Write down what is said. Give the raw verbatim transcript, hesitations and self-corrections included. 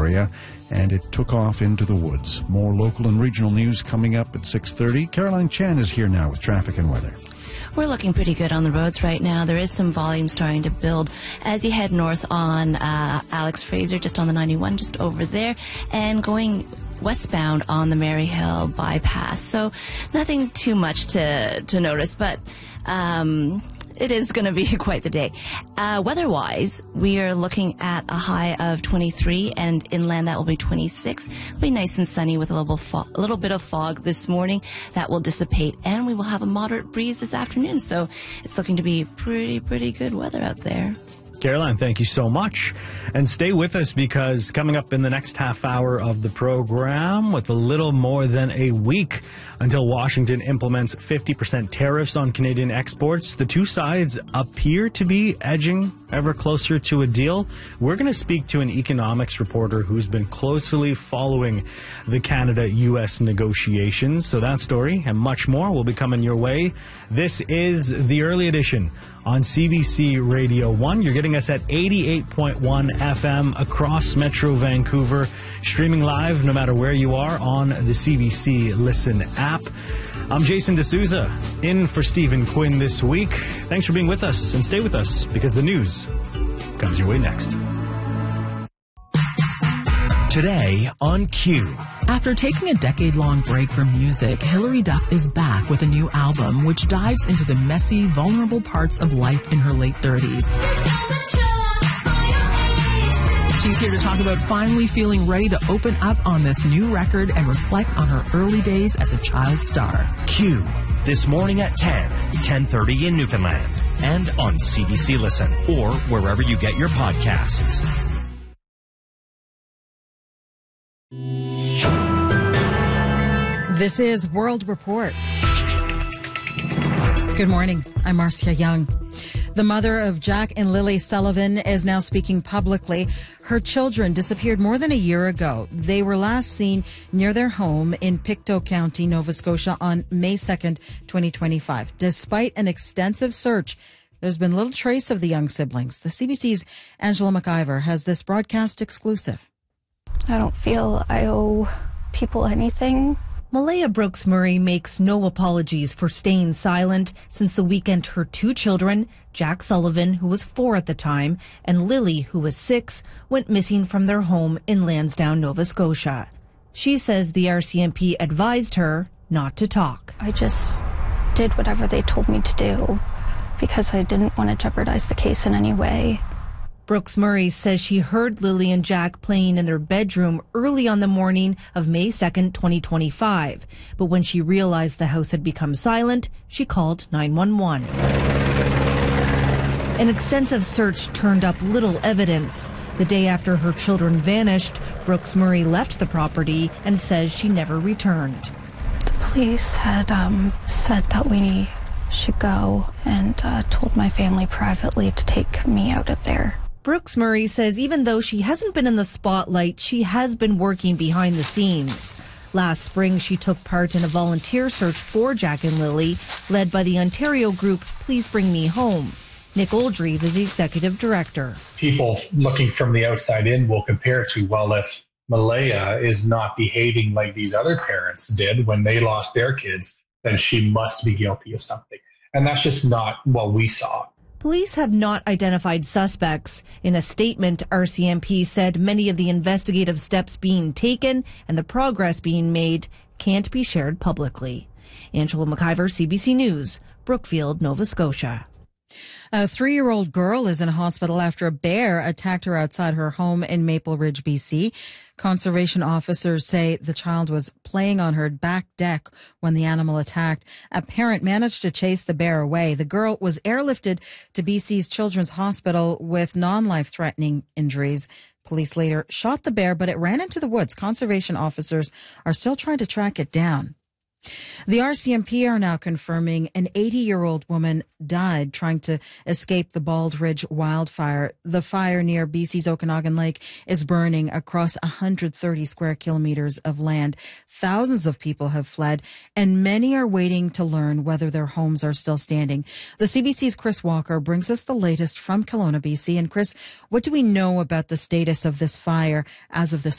area, and it took off into the woods. More local and regional news coming up at six thirty. Caroline Chan is here now with traffic and weather. We're looking pretty good on the roads right now. There is some volume starting to build as you head north on uh, Alex Fraser, just on the ninety-one, just over there, and going westbound on the Maryhill bypass. So nothing too much to, to notice, but um, it is going to be quite the day. Uh, weather-wise, we are looking at a high of twenty-three, and inland that will be twenty-six. It'll be nice and sunny with a little, fo- a little bit of fog this morning. That will dissipate, and we will have a moderate breeze this afternoon. So it's looking to be pretty, pretty good weather out there. Caroline, thank you so much. And stay with us, because coming up in the next half hour of the program, with a little more than a week until Washington implements fifty percent tariffs on Canadian exports, the two sides appear to be edging ever closer to a deal. We're going to speak to an economics reporter who's been closely following the Canada-U S negotiations. So that story and much more will be coming your way. This is the early edition on C B C Radio one. You're getting us at eighty-eight point one F M across Metro Vancouver, streaming live no matter where you are on the C B C Listen app. I'm Jason D'Souza, in for Stephen Quinn this week. Thanks for being with us, and stay with us, because the news comes your way next. Today on Q. After taking a decade-long break from music, Hilary Duff is back with a new album which dives into the messy, vulnerable parts of life in her late thirties. She's here to talk about finally feeling ready to open up on this new record and reflect on her early days as a child star. Q, this morning at ten, ten thirty in Newfoundland, and on C B C Listen, or wherever you get your podcasts. This is World Report. Good morning. I'm Marcia Young. The mother of Jack and Lily Sullivan is now speaking publicly. Her children disappeared more than a year ago. They were last seen near their home in Pictou County, Nova Scotia on May second, twenty twenty-five. Despite an extensive search, there's been little trace of the young siblings. The C B C's Angela McIver has this broadcast exclusive. I don't feel I owe people anything. Malaya Brooks Murray makes no apologies for staying silent since the weekend her two children, Jack Sullivan, who was four at the time, and Lily, who was six, went missing from their home in Lansdowne, Nova Scotia. She says the R C M P advised her not to talk. I just did whatever they told me to do because I didn't want to jeopardize the case in any way. Brooks Murray says she heard Lily and Jack playing in their bedroom early on the morning of May second, twenty twenty-five. But when she realized the house had become silent, she called nine one one. An extensive search turned up little evidence. The day after her children vanished, Brooks Murray left the property and says she never returned. The police had um, said that we should go and uh, told my family privately to take me out of there. Brooks Murray says even though she hasn't been in the spotlight, she has been working behind the scenes. Last spring, she took part in a volunteer search for Jack and Lily, led by the Ontario group Please Bring Me Home. Nick Oldreive is the executive director. People looking from the outside in will compare it to, well, if Malaya is not behaving like these other parents did when they lost their kids, then she must be guilty of something. And that's just not what we saw. Police have not identified suspects. In a statement, R C M P said many of the investigative steps being taken and the progress being made can't be shared publicly. Angela McIver, C B C News, Brookfield, Nova Scotia. A three-year-old girl is in a hospital after a bear attacked her outside her home in Maple Ridge, B C. Conservation officers say the child was playing on her back deck when the animal attacked. A parent managed to chase the bear away. The girl was airlifted to B C's Children's Hospital with non-life-threatening injuries. Police later shot the bear, but it ran into the woods. Conservation officers are still trying to track it down. The R C M P are now confirming an eighty-year-old woman died trying to escape the Bald Ridge wildfire. The fire near B C's Okanagan Lake is burning across one hundred thirty square kilometers of land. Thousands of people have fled, and many are waiting to learn whether their homes are still standing. The C B C's Chris Walker brings us the latest from Kelowna, B C. And Chris, what do we know about the status of this fire as of this